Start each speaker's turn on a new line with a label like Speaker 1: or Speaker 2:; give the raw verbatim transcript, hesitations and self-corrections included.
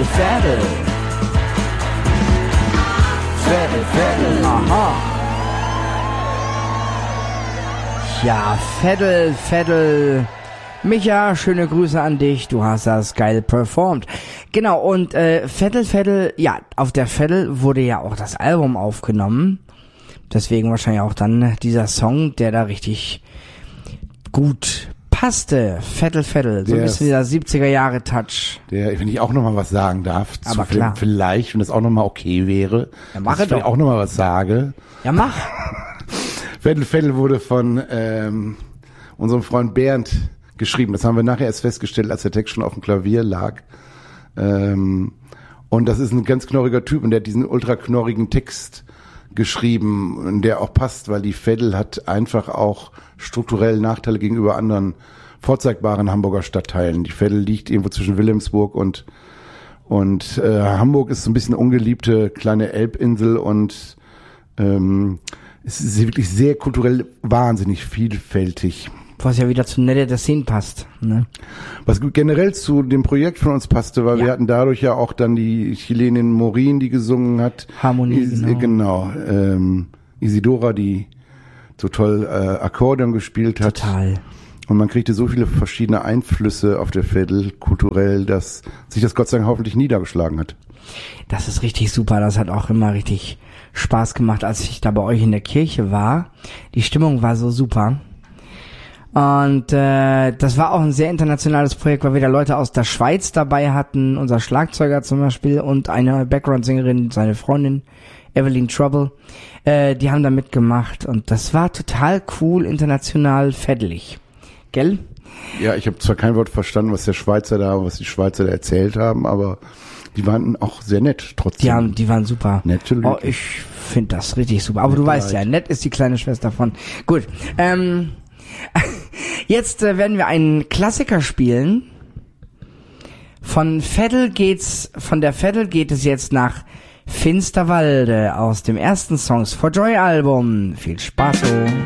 Speaker 1: Veddel. Veddel, Veddel, aha. Ja, Veddel, Veddel. Micha, schöne Grüße an dich. Du hast das geil performt. Genau, und äh, Veddel, Veddel, ja, auf der Veddel wurde ja auch das Album aufgenommen. Deswegen wahrscheinlich auch dann dieser Song, der da richtig gut passte. Veddel, Veddel. So ein bisschen dieser siebziger Jahre Touch.
Speaker 2: Der, wenn ich auch nochmal was sagen darf.
Speaker 1: Aber
Speaker 2: zu,
Speaker 1: klar.
Speaker 2: Vielleicht, wenn das auch nochmal okay wäre.
Speaker 1: Ja, mach
Speaker 2: dass ich
Speaker 1: doch.
Speaker 2: auch nochmal was sage.
Speaker 1: Ja, mach.
Speaker 2: Veddel, Veddel wurde von ähm, unserem Freund Bernd geschrieben. Das haben wir nachher erst festgestellt, als der Text schon auf dem Klavier lag. Ähm, und das ist ein ganz knorriger Typ und der hat diesen ultra knorrigen Text geschrieben, der auch passt, weil die Veddel hat einfach auch strukturell Nachteile gegenüber anderen vorzeigbaren Hamburger Stadtteilen. Die Veddel liegt irgendwo zwischen Wilhelmsburg und und äh, Hamburg ist so ein bisschen ungeliebte kleine Elbinsel und ähm, es ist wirklich sehr kulturell wahnsinnig vielfältig.
Speaker 1: Was ja wieder zu Nette der Szene passt. Ne?
Speaker 2: Was gut generell zu dem Projekt von uns passte, weil
Speaker 1: Ja.
Speaker 2: wir hatten dadurch ja auch dann die Chilenin Morin, die gesungen hat.
Speaker 1: Harmonie,
Speaker 2: Is,
Speaker 1: genau.
Speaker 2: genau ähm, Isidora, die so toll äh, Akkordeon gespielt hat.
Speaker 1: Total.
Speaker 2: Und man kriegte so viele verschiedene Einflüsse auf der Veddel kulturell, dass sich das Gott sei Dank hoffentlich niedergeschlagen hat.
Speaker 1: Das ist richtig super. Das hat auch immer richtig Spaß gemacht, als ich da bei euch in der Kirche war. Die Stimmung war so super. Und äh, das war auch ein sehr internationales Projekt, weil wir da Leute aus der Schweiz dabei hatten, unser Schlagzeuger zum Beispiel und eine Background-Sängerin, seine Freundin Evelyn Trouble, äh, die haben da mitgemacht und das war total cool, international, veddelig. Gell?
Speaker 2: Ja, ich habe zwar kein Wort verstanden, was der Schweizer da, was die Schweizer da erzählt haben, aber die waren auch sehr nett trotzdem.
Speaker 1: Die haben, die waren super.
Speaker 2: Nette Leute.
Speaker 1: Oh, ich finde das richtig super. Aber
Speaker 2: Nette
Speaker 1: du weißt
Speaker 2: Leute.
Speaker 1: ja, nett ist die kleine Schwester von. Gut. Ähm, jetzt äh, werden wir einen Klassiker spielen. Von Veddel geht's, von der Veddel geht es jetzt nach Finsterwalde aus dem ersten Songs for Joy Album. Viel Spaß. Oh.